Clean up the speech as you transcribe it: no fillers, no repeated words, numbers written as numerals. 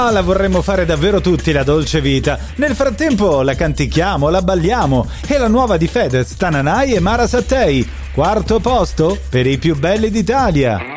Ah, la vorremmo fare davvero tutti la dolce vita. Nel frattempo la cantichiamo, la balliamo. E la nuova di Fedez, Tananai e Mara Sattei. Quarto posto per i più belli d'Italia.